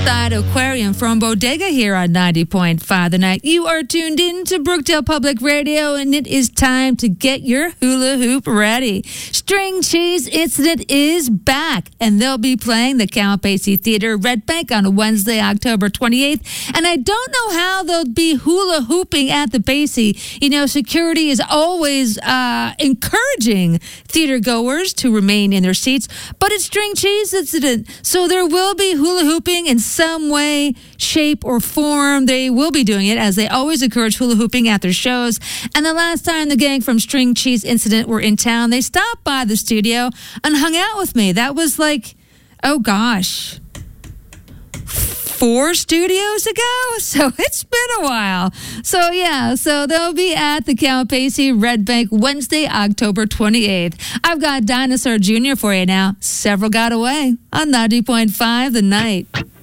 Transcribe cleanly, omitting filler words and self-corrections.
That Aquarium from Bodega here on 90.5 The Night. You are tuned in to Brookdale Public Radio, and it is time to get your hula hoop ready. String Cheese Incident is back, and they'll be playing the Count Basie Theater, Red Bank, on Wednesday, October 28th. And I don't know how they'll be hula hooping at the Basie. You know, security is always encouraging theater goers to remain in their seats, but it's String Cheese Incident, so there will be hula hooping in some way, shape, or form. They will be doing it, as they always encourage hula hooping at their shows. And the last time the gang from String Cheese Incident were in town, they stopped by the studio and hung out with me. That was like, oh gosh, 4 studios ago, so it's been a while. So yeah, so they'll be at the Count Basie Red Bank Wednesday, October 28th. I've got Dinosaur Jr. for you now. Several got away on 90.5 The Night.